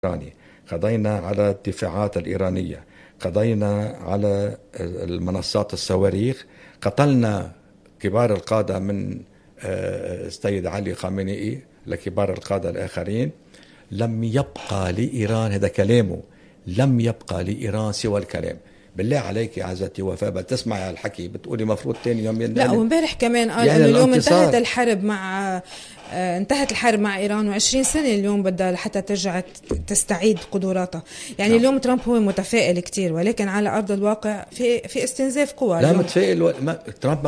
الإيراني، قضينا على الدفاعات الإيرانية، قضينا على المنصات الصواريخ، قتلنا كبار القادة من السيد علي خامنئي لكبار القادة الآخرين. لم يبقى لإيران، هذا كلامه، لم يبقى لإيران سوى الكلام. بالله عليك يا عزتي وفاء بتسمعي على الحكي بتقولي مفروض تاني يوم لا، وامبارح كمان قال يعني انه اليوم انتهت الحرب مع ايران، و20 سنه اليوم بدها لحتى ترجع تستعيد قدراتها. يعني اليوم ترامب هو متفائل كتير، ولكن على ارض الواقع في استنزاف قوى. لا متفائل ترامب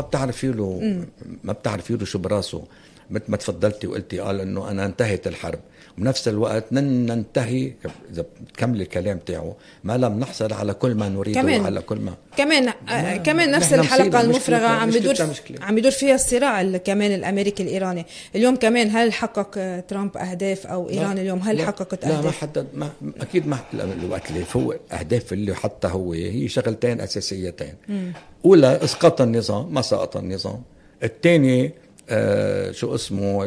ما بتعرفي له شو براسه. مثل ما تفضلتي وقلتي قال انه انا انتهت الحرب، وبنفس الوقت ننتهي اذا بتكمل الكلام تاعه ما لم نحصل على كل ما نريده وعلى كل ما كمان نفس الحلقه المفرغه عم يدور فيها الصراع كمان الامريكي الايراني. اليوم كمان هل حقق ترامب اهداف او ايران اليوم هل حققت اهداف؟ لا، ما حدد، اكيد ما الوقت اللي فوق اهداف اللي حتى هي شغلتين اساسيتين. اولى اسقاط النظام، ما سقط النظام. الثاني شو اسمه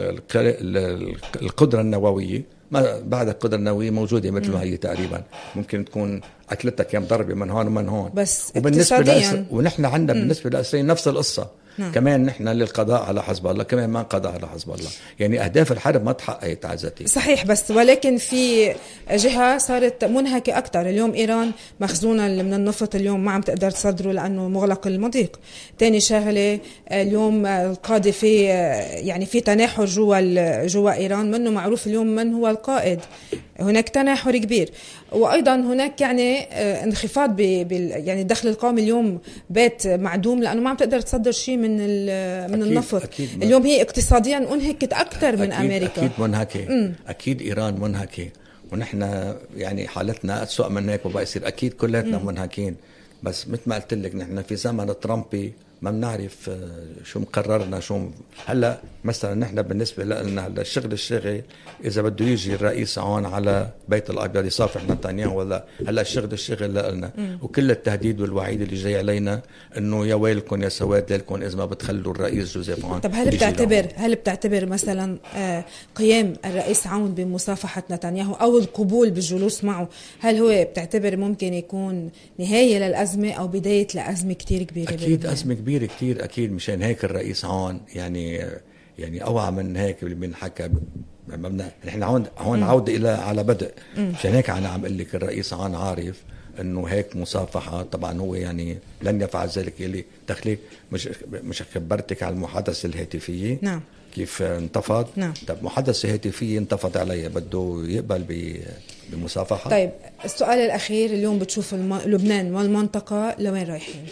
القدرة النووية. ما بعد القدرة النووية موجودة مثل ما هي تقريبا، ممكن تكون أكلتها كم ضربة من هون ومن هون. بس وبالنسبة ونحن عندنا بالنسبة لإسرائيل نفس القصة. كمان نحن للقضاء على حزب الله، كمان ما قضى على حزب الله. يعني أهداف الحرب ما تحققت عزتي. صحيح، بس ولكن في جهة صارت منهكة أكتر. اليوم إيران مخزونة من النفط اليوم ما عم تقدر تصدره لأنه مغلق المضيق. تاني شغلة اليوم القادة في تناحر جوا إيران، منه معروف اليوم من هو القائد. هناك تناحر كبير، وأيضا هناك يعني انخفاض يعني الدخل القومي اليوم بات معدوم لأنه ما عم تقدر تصدر شيء من النفط. اليوم هي اقتصاديا انهكت أكثر من أمريكا. أكيد منهكة. أكيد إيران منهكة، ونحن يعني حالتنا أسوأ من هيك وبقى يصير. أكيد كلاتنا منهكين، بس مثل ما قلت لك نحن في زمن ترامبي ما بنعرف شو مقررنا. هلا مثلا نحن بالنسبه لنا هلا الشغل اذا بده يجي الرئيس هون على بيت الابيض يصافح نتنياهو ولا هلا الشغل لنا، وكل التهديد والوعيد اللي جاي علينا انه يا ويلكم يا سواد لكم اذا ما بتخلوا الرئيس جوزيف عون. طب هل بتعتبر مثلا قيام الرئيس عون بمصافحه نتنياهو او القبول بالجلوس معه، هل هو بتعتبر ممكن يكون نهايه للازمه او بدايه لازمه كتير كبيره؟ اكيد ازمه كبيره كتير اكيد. مشان هيك الرئيس عون يعني اوعى من هيك اللي بنحكى. نحن هون عوده الى على بدء. مشان هيك انا عم اقول لك الرئيس عون عارف انه هيك مصافحه. طبعا هو يعني لن يفعل ذلك. اللي تخليك مش خبرتك على المحادثه الهاتفيه. نعم. كيف انتفض. نعم. طب محادثه هاتفيه انتفض عليها، بده يقبل بمصافحه. طيب السؤال الاخير، اليوم بتشوف لبنان والمنطقه لوين رايحين؟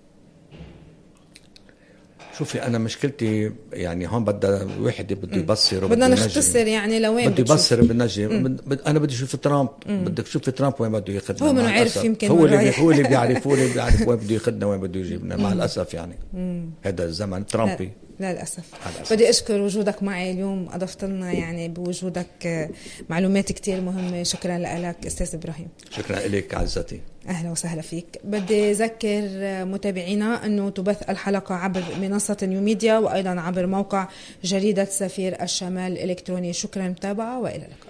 شوفي أنا مشكلتي يعني هون بدها واحد بده يبصر، بدنا نختصر يعني لوين بده يبصر بنجم. أنا بدي أشوف ترامب. بدك تشوف ترامب وين بده ياخذنا. هو منه عارف يمكن هو اللي بيعرف وين بده ياخذنا وين بده يجيبنا. مع الأسف يعني هذا الزمن ترامبي. لا للأسف. بدي أشكر وجودك معي اليوم، أضفت لنا يعني بوجودك معلومات كتير مهمة. شكرا لك أستاذ إبراهيم. شكرا لك عزتي. أهلا وسهلا فيك. بدي أذكر متابعينا أنه تبث الحلقة عبر منصة نيوميديا وأيضا عبر موقع جريدة سفير الشمال الإلكتروني. شكرا متابعة وإلى اللقاء.